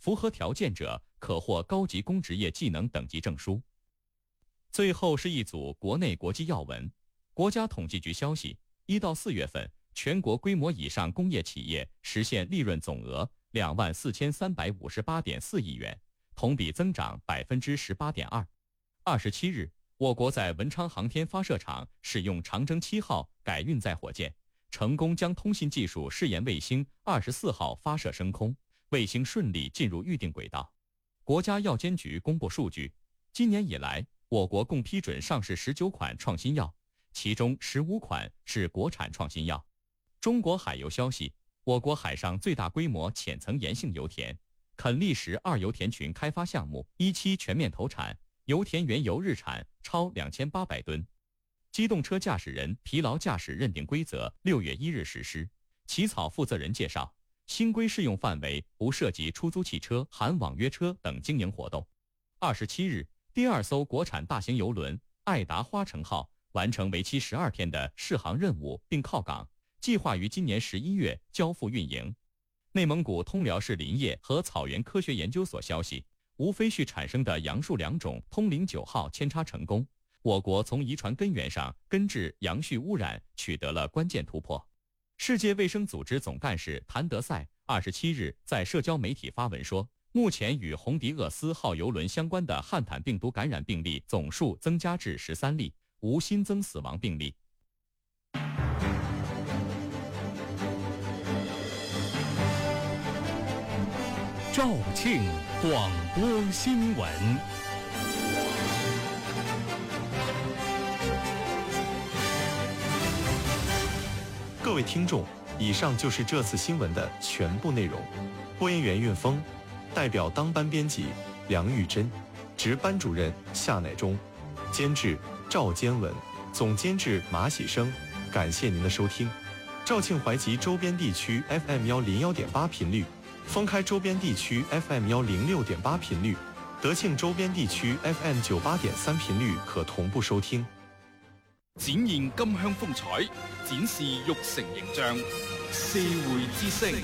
符合条件者可获高级公职业技能等级证书。最后是一组国内国际要闻。国家统计局消息，1到4月份，全国规模以上工业企业实现利润总额24358.4亿元，同比增长18.2%。27日，我国在文昌航天发射场使用长征7号改运载火箭，成功将通信技术试验卫星24号发射升空，卫星顺利进入预定轨道。国家药监局公布数据，今年以来，我国共批准上市19款创新药，其中15款是国产创新药。中国海油消息，我国海上最大规模浅层岩性油田垦利什2油田群开发项目一期全面投产，油田原油日产超2800吨。机动车驾驶人疲劳驾驶认定规则6月1日实施。起草负责人介绍，新规适用范围不涉及出租汽车、含网约车等经营活动。27日，第2艘国产大型邮轮爱达花城号完成为期12天的试航任务并靠港，计划于今年11月交付运营。内蒙古通辽市林业和草原科学研究所消息，无非序产生的杨树2种通灵9号扦插成功，我国从遗传根源上根治杨絮污染取得了关键突破。世界卫生组织总干事谭德赛27日在社交媒体发文说，目前与红迪厄斯号邮轮相关的汉坦病毒感染病例总数增加至13例，无新增死亡病例。 肇庆广播新闻。 各位听众，以上就是这次新闻的全部内容。播音员运峰，代表当班编辑梁玉珍，值班主任夏乃忠，监制赵坚文，总监制马喜生。感谢您的收听。肇庆怀集周边地区 FM101.8 频率，封开周边地区 FM106.8 频率，德庆周邊地區 FM98.3 頻率可同步收聽。 展現金鄉風采，展示玉城形象。社會之聲，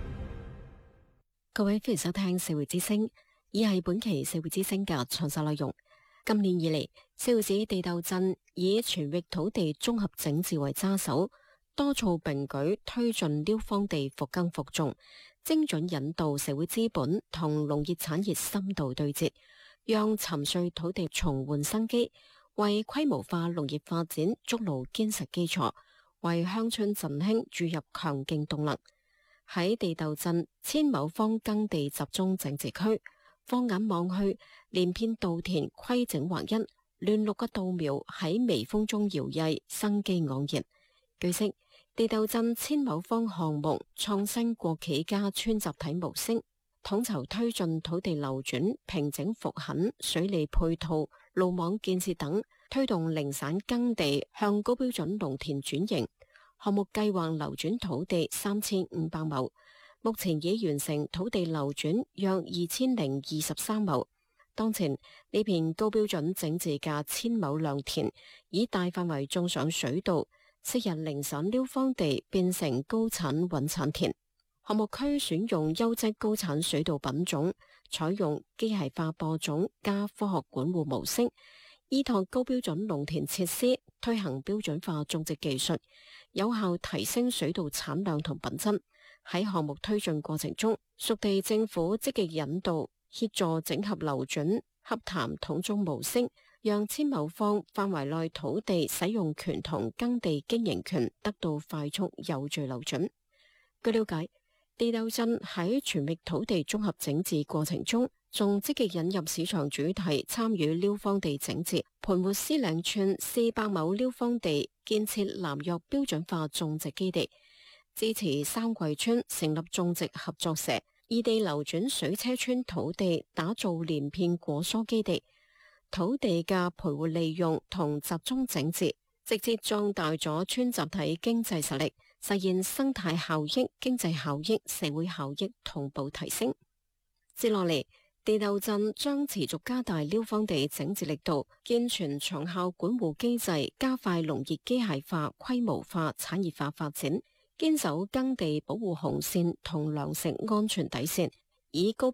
各位歡迎收聽社會之聲，以下係本期社會之聲嘅詳細內容。今年以嚟，社會市地竇鎮以全域土地綜合整治為揸手，多措並舉推進寮荒地復耕復種，精準引導社會資本同農業產業深度對接，讓沉睡土地重煥生機，為規模化農業發展築牢堅實基礎，為鄉村振興注入強勁動能。喺地竇鎮千畝方耕地集中整治區，放眼望去，連片稻田規整劃一，嫩綠嘅稻苗喺微風中搖曳，生機盎然。據悉，地竇鎮千畝方項目創新國企家村集體模式，統籌推進土地流轉、平整復墾、水利配套、路網建設等，推動零散耕地向高標準農田轉型。項目計劃流轉土地3500畝，目前已完成土地流轉約2023畝。當前呢片高標準整治嘅千畝良田，已大範圍種上水稻，昔日零散寮荒地變成高產穩產田。項目區選用優質高產水稻品種，採用機械化播種加科學管護模式，依託高標準農田設施，推行標準化種植技術，有效提升水稻產量同品質。喺項目推進過程中，屬地政府積極引導協助整合流轉、洽談統種模式，讓千畝方範圍內土地使用權同耕地經營權得到快速有序流轉。據了解，地竇鎮喺全域土地綜合整治過程中，仲積極引入市場主題參與寮荒地整治，盤活獅嶺村400畝寮荒地建設南藥標準化種植基地，支持三桂村成立種植合作社，異地流轉水車村土地打造連片果蔬基地。土地嘅賠活利用同集中整治，直接壯大咗村集體經濟實力，實現生態效益、經濟效益、社會效益同步提升。接落嚟，地竇鎮將持續加大寮荒地整治力度，健全長效管護機制，加快農業機械化、規模化、產業化發展，堅守耕地保護紅線同糧食安全底線，以高標